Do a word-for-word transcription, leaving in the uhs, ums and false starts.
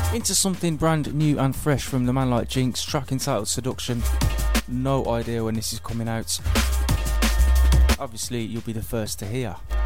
into something brand new and fresh from the man like Jinx, track entitled Seduction. No idea when this is coming out. Obviously, you'll be the first to hear.